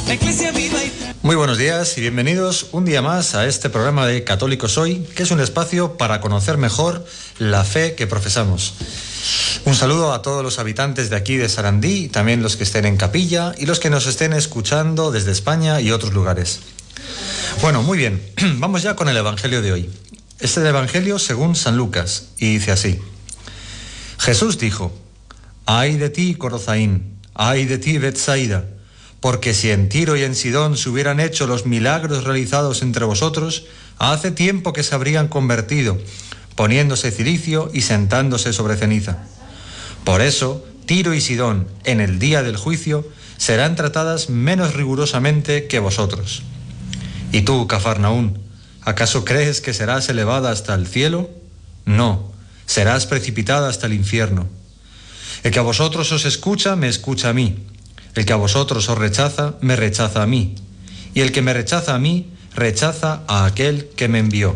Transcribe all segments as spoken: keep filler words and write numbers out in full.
La iglesia viva y... Muy buenos días y bienvenidos un día más a este programa de Católicos Hoy, que es un espacio para conocer mejor la fe que profesamos. Un saludo a todos los habitantes de aquí de Sarandí, también los que estén en Capilla y los que nos estén escuchando desde España y otros lugares. Bueno, muy bien, vamos ya con el Evangelio de hoy. Este es el Evangelio según San Lucas y dice así. Jesús dijo: «Ay de ti, Corozaín, ay de ti, Betsaida, porque si en Tiro y en Sidón se hubieran hecho los milagros realizados entre vosotros, hace tiempo que se habrían convertido, poniéndose cilicio y sentándose sobre ceniza. Por eso, Tiro y Sidón, en el día del juicio, serán tratadas menos rigurosamente que vosotros. Y tú, Cafarnaún, ¿acaso crees que serás elevada hasta el cielo? No, serás precipitada hasta el infierno. El que a vosotros os escucha, me escucha a mí. El que a vosotros os rechaza, me rechaza a mí. Y el que me rechaza a mí, rechaza a aquel que me envió».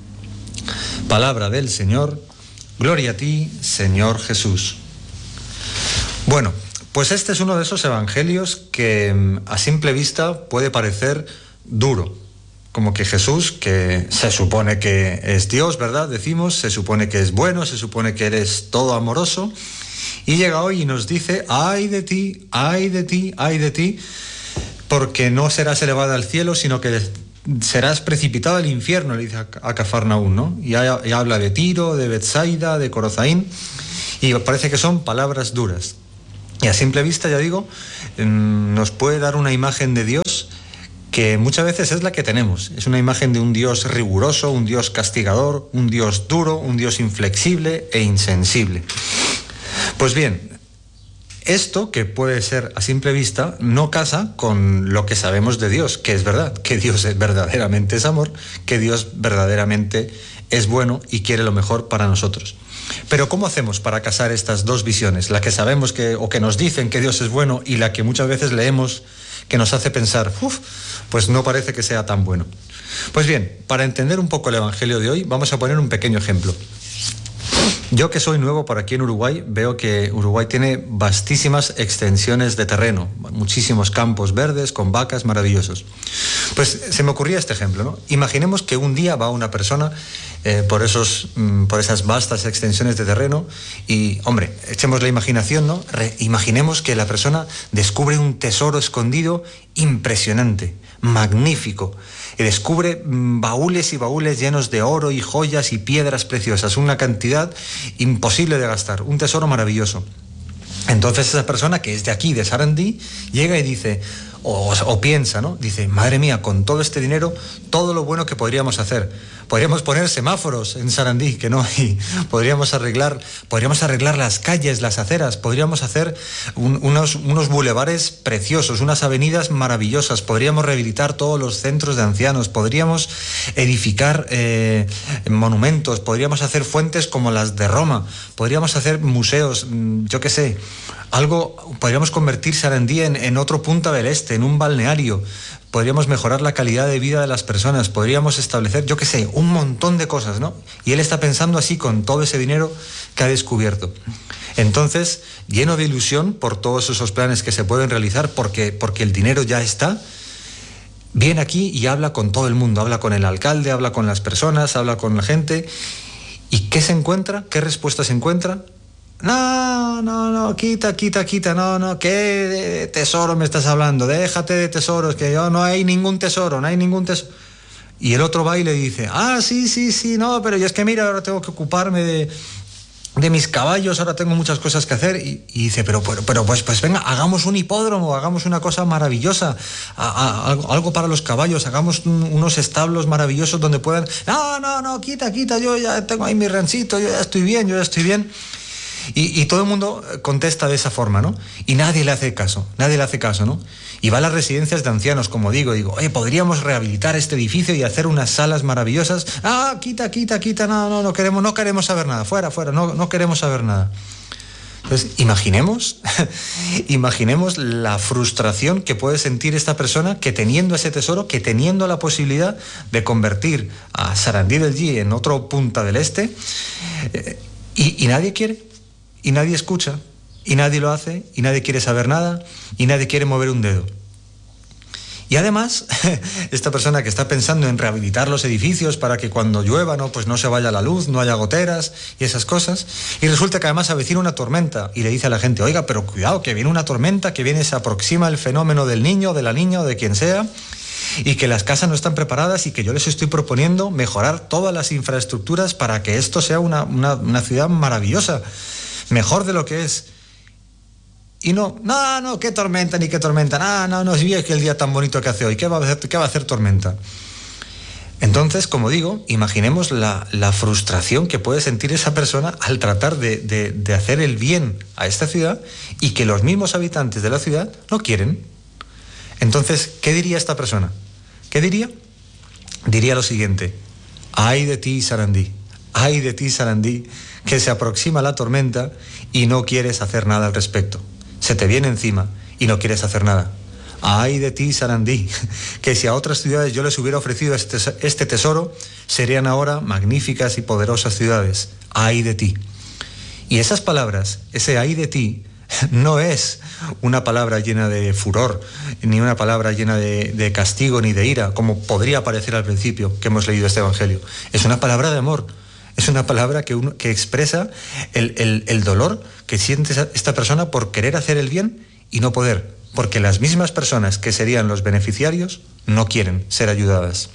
Palabra del Señor. Gloria a ti, Señor Jesús. Bueno, pues este es uno de esos evangelios que a simple vista puede parecer duro. Como que Jesús, que se supone que es Dios, ¿verdad? Decimos, se supone que es bueno, se supone que Él es todo amoroso. Y llega hoy y nos dice: ay de ti, ay de ti, ay de ti, porque no serás elevada al cielo, sino que serás precipitado al infierno, le dice a Cafarnaún, ¿no? Y, y habla de Tiro, de Betsaida, de Corozaín, y parece que son palabras duras. Y a simple vista, ya digo, nos puede dar una imagen de Dios que muchas veces es la que tenemos. Es una imagen de un Dios riguroso, un Dios castigador, un Dios duro, un Dios inflexible e insensible. Pues bien, esto que puede ser a simple vista no casa con lo que sabemos de Dios, que es verdad, que Dios es, verdaderamente es amor, que Dios verdaderamente es bueno y quiere lo mejor para nosotros. Pero ¿cómo hacemos para casar estas dos visiones? La que sabemos que, o que nos dicen que Dios es bueno, y la que muchas veces leemos que nos hace pensar, uff, pues no parece que sea tan bueno. Pues bien, para entender un poco el Evangelio de hoy, vamos a poner un pequeño ejemplo. Yo, que soy nuevo por aquí en Uruguay, veo que Uruguay tiene vastísimas extensiones de terreno, muchísimos campos verdes con vacas, maravillosos. Pues se me ocurría este ejemplo, ¿no? Imaginemos que un día va una persona eh, por, esos, mm, por esas vastas extensiones de terreno y, hombre, echemos la imaginación, ¿no? Re- imaginemos que la persona descubre un tesoro escondido impresionante, magnífico, y descubre baúles y baúles llenos de oro y joyas y piedras preciosas, una cantidad imposible de gastar, un tesoro maravilloso. Entonces esa persona, que es de aquí, de Sarandí, llega y dice, o, o piensa, ¿no? Dice: madre mía, con todo este dinero, todo lo bueno que podríamos hacer. Podríamos poner semáforos en Sarandí, que no hay. Podríamos arreglar, podríamos arreglar las calles, las aceras. Podríamos hacer un, unos, unos bulevares preciosos, unas avenidas maravillosas. Podríamos rehabilitar todos los centros de ancianos. Podríamos edificar eh, monumentos. Podríamos hacer fuentes como las de Roma. Podríamos hacer museos, yo qué sé. Algo, podríamos convertir Sarandí en, en otro Punta del Este, en un balneario. Podríamos mejorar la calidad de vida de las personas, podríamos establecer, yo qué sé, un montón de cosas, ¿no? Y él está pensando así con todo ese dinero que ha descubierto. Entonces, lleno de ilusión por todos esos planes que se pueden realizar, porque, porque el dinero ya está, viene aquí y habla con todo el mundo, habla con el alcalde, habla con las personas, habla con la gente. ¿Y qué se encuentra? ¿Qué respuesta se encuentra? No, no, no, quita, quita, quita, no, no, ¿qué tesoro me estás hablando? Déjate de tesoros, que yo no hay ningún tesoro, no hay ningún tesoro. Y el otro va y le dice: ah, sí, sí, sí, no, pero yo es que mira, ahora tengo que ocuparme de, de mis caballos, ahora tengo muchas cosas que hacer. Y, y dice, pero, pero, pero pues, pues venga, hagamos un hipódromo, hagamos una cosa maravillosa, a, a, algo, algo para los caballos, hagamos un, unos establos maravillosos donde puedan... No, no, no, quita, quita, yo ya tengo ahí mi rancito, yo ya estoy bien, yo ya estoy bien. Y, y todo el mundo contesta de esa forma, ¿no? Y nadie le hace caso, nadie le hace caso, ¿no? Y va a las residencias de ancianos, como digo, digo, oye, podríamos rehabilitar este edificio y hacer unas salas maravillosas. Ah, quita, quita, quita, no, no, no queremos, no queremos saber nada, fuera, fuera, no, no queremos saber nada. Entonces, imaginemos, imaginemos la frustración que puede sentir esta persona, que teniendo ese tesoro, que teniendo la posibilidad de convertir a Sarandí del G en otro Punta del Este, eh, y, y nadie quiere. Y nadie escucha, y nadie lo hace, y nadie quiere saber nada, y nadie quiere mover un dedo. Y además, esta persona que está pensando en rehabilitar los edificios para que cuando llueva, ¿no?, pues no se vaya la luz, no haya goteras y esas cosas, y resulta que además avecina una tormenta y le dice a la gente, oiga, pero cuidado, que viene una tormenta, que viene, se aproxima el fenómeno del niño, de la niña o de quien sea, y que las casas no están preparadas y que yo les estoy proponiendo mejorar todas las infraestructuras para que esto sea una, una, una ciudad maravillosa, mejor de lo que es. Y no, no, no, qué tormenta, ni qué tormenta, no, no, no, es que el día tan bonito que hace hoy, ¿qué va a hacer, qué va a hacer tormenta? Entonces, como digo, imaginemos la, la frustración que puede sentir esa persona al tratar de, de, de hacer el bien a esta ciudad y que los mismos habitantes de la ciudad no quieren. Entonces, ¿qué diría esta persona? ¿Qué diría? Diría lo siguiente: ay de ti, Sarandí, ay de ti, Sarandí, que se aproxima la tormenta y no quieres hacer nada al respecto. Se te viene encima y no quieres hacer nada. Ay de ti, Sarandí, que si a otras ciudades yo les hubiera ofrecido este, este tesoro, serían ahora magníficas y poderosas ciudades. Ay de ti. Y esas palabras, ese ay de ti, no es una palabra llena de furor, ni una palabra llena de, de castigo ni de ira, como podría parecer al principio que hemos leído este Evangelio. Es una palabra de amor. Es una palabra que, uno, que expresa el, el, el dolor que siente esta persona por querer hacer el bien y no poder, porque las mismas personas que serían los beneficiarios no quieren ser ayudadas.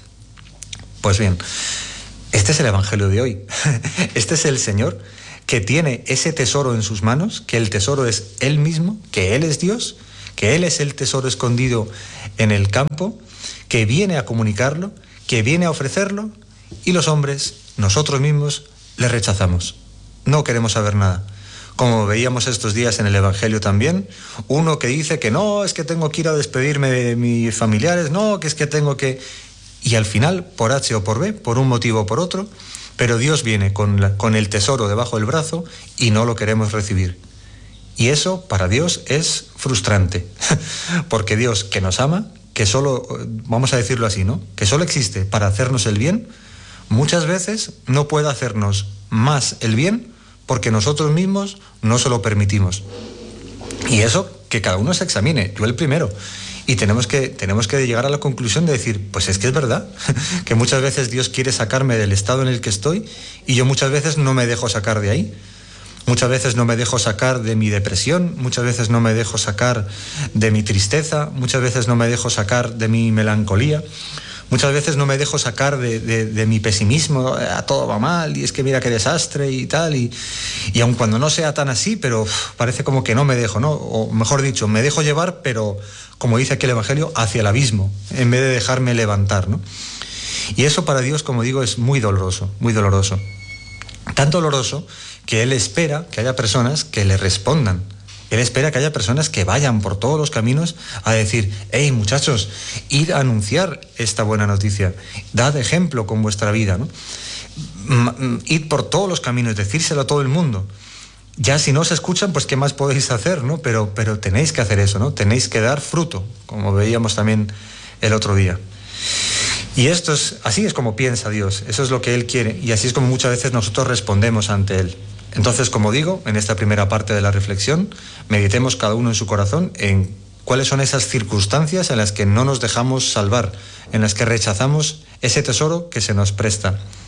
Pues bien, este es el Evangelio de hoy. Este es el Señor que tiene ese tesoro en sus manos, que el tesoro es Él mismo, que Él es Dios, que Él es el tesoro escondido en el campo, que viene a comunicarlo, que viene a ofrecerlo, y los hombres, nosotros mismos, le rechazamos. No queremos saber nada. Como veíamos estos días en el Evangelio también, uno que dice que no, es que tengo que ir a despedirme de mis familiares, no, que es que tengo que... Y al final, por H o por B, por un motivo o por otro, pero Dios viene con, la, con el tesoro debajo del brazo y no lo queremos recibir. Y eso para Dios es frustrante, porque Dios, que nos ama, que solo, vamos a decirlo así, ¿no?, que solo existe para hacernos el bien, muchas veces no puede hacernos más el bien porque nosotros mismos no se lo permitimos. Y eso, que cada uno se examine, yo el primero. Y tenemos que, tenemos que llegar a la conclusión de decir, pues es que es verdad, que muchas veces Dios quiere sacarme del estado en el que estoy y yo muchas veces no me dejo sacar de ahí. Muchas veces no me dejo sacar de mi depresión, muchas veces no me dejo sacar de mi tristeza, muchas veces no me dejo sacar de mi melancolía. Muchas veces no me dejo sacar de, de, de mi pesimismo, a todo va mal y es que mira qué desastre y tal, y, y aun cuando no sea tan así, pero uf, parece como que no me dejo, ¿no? O mejor dicho, me dejo llevar, pero como dice aquí el Evangelio, hacia el abismo, en vez de dejarme levantar, ¿no? Y eso para Dios, como digo, es muy doloroso, muy doloroso. Tan doloroso que Él espera que haya personas que le respondan. Él espera que haya personas que vayan por todos los caminos a decir, hey muchachos, id a anunciar esta buena noticia, dad ejemplo con vuestra vida, ¿no? Id por todos los caminos, decírselo a todo el mundo. Ya si no se escuchan, pues qué más podéis hacer, ¿no? Pero, pero tenéis que hacer eso, ¿no? Tenéis que dar fruto, como veíamos también el otro día. Y esto es, así es como piensa Dios, eso es lo que Él quiere, y así es como muchas veces nosotros respondemos ante Él. Entonces, como digo, en esta primera parte de la reflexión, meditemos cada uno en su corazón en cuáles son esas circunstancias en las que no nos dejamos salvar, en las que rechazamos ese tesoro que se nos presta.